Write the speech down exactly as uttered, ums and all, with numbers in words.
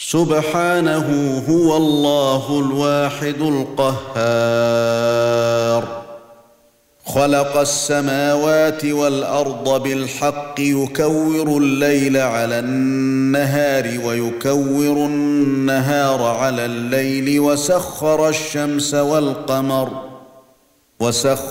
سبحانه هو الله الواحد القهار. خلق السماوات والأرض بالحق يكور الليل على النهار ويكور النهار على الليل وسخر الشمس والقمر وسخر